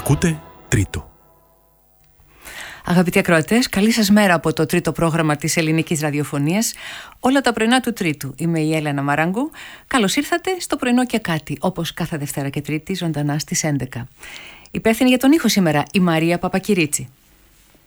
Ακούτε Τρίτο. Αγαπητοί ακροατές, καλή σας μέρα από το τρίτο πρόγραμμα της ελληνικής ραδιοφωνίας. Όλα τα πρωινά του Τρίτου. Είμαι η Έλενα Μαράγκου. Καλώς ήρθατε στο πρωινό και κάτι, όπως κάθε Δευτέρα και Τρίτη, ζωντανά στις 11. Υπεύθυνη για τον ήχο σήμερα η Μαρία Παπακυρίτσι.